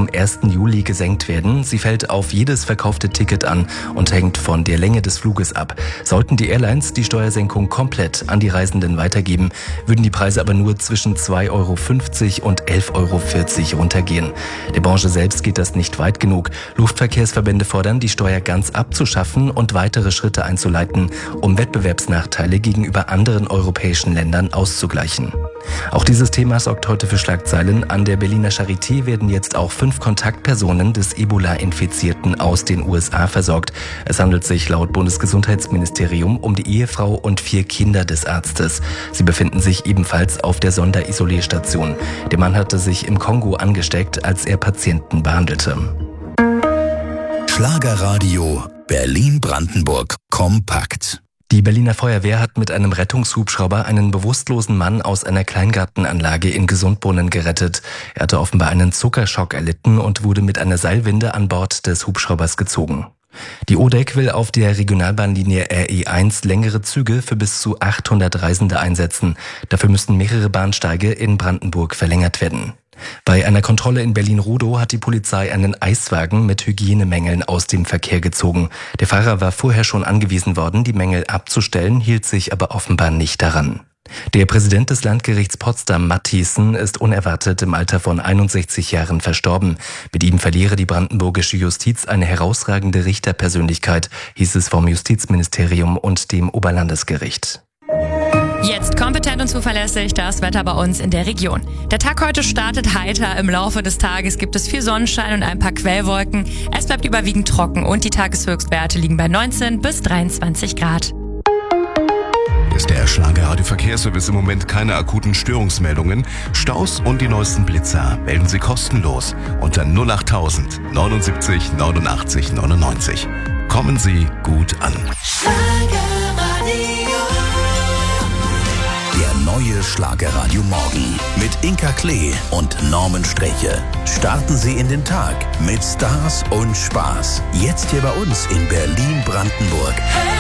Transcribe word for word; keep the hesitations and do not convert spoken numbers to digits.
zum ersten Juli gesenkt werden. Sie fällt auf jedes verkaufte Ticket an und hängt von der Länge des Fluges ab. Sollten die Airlines die Steuersenkung komplett an die Reisenden weitergeben, würden die Preise aber nur zwischen zwei Euro fünfzig und elf Euro vierzig runtergehen. Der Branche selbst geht das nicht weit genug. Luftverkehrsverbände fordern, die Steuer ganz abzuschaffen und weitere Schritte einzuleiten, um Wettbewerbsnachteile gegenüber anderen europäischen Ländern auszugleichen. Auch dieses Thema sorgt heute für Schlagzeilen. An der Berliner Charité werden jetzt auch fünf Kontaktpersonen des Ebola-Infizierten aus den U S A versorgt. Es handelt sich laut Bundesgesundheitsministerium um die Ehefrau und vier Kinder des Arztes. Sie befinden sich ebenfalls auf der Sonderisolierstation. Der Mann hatte sich im Kongo angesteckt, als er Patienten behandelte. Schlagerradio Berlin-Brandenburg kompakt. Die Berliner Feuerwehr hat mit einem Rettungshubschrauber einen bewusstlosen Mann aus einer Kleingartenanlage in Gesundbrunnen gerettet. Er hatte offenbar einen Zuckerschock erlitten und wurde mit einer Seilwinde an Bord des Hubschraubers gezogen. Die O D E C will auf der Regionalbahnlinie R E eins längere Züge für bis zu achthundert Reisende einsetzen. Dafür müssten mehrere Bahnsteige in Brandenburg verlängert werden. Bei einer Kontrolle in Berlin-Rudow hat die Polizei einen Eiswagen mit Hygienemängeln aus dem Verkehr gezogen. Der Fahrer war vorher schon angewiesen worden, die Mängel abzustellen, hielt sich aber offenbar nicht daran. Der Präsident des Landgerichts Potsdam, Matthiessen, ist unerwartet im Alter von einundsechzig Jahren verstorben. Mit ihm verliere die brandenburgische Justiz eine herausragende Richterpersönlichkeit, hieß es vom Justizministerium und dem Oberlandesgericht. Jetzt kompetent und zuverlässig das Wetter bei uns in der Region. Der Tag heute startet heiter. Im Laufe des Tages gibt es viel Sonnenschein und ein paar Quellwolken. Es bleibt überwiegend trocken und die Tageshöchstwerte liegen bei neunzehn bis dreiundzwanzig Grad. Hier ist der Schlagerradio Verkehrsservice. Im Moment keine akuten Störungsmeldungen. Staus und die neuesten Blitzer melden Sie kostenlos unter null acht tausend neunundsiebzig neunundachtzig neunundneunzig. Kommen Sie gut an. Der neue Schlagerradio Morgen mit Inka Klee und Norman Streche. Starten Sie in den Tag mit Stars und Spaß. Jetzt hier bei uns in Berlin-Brandenburg.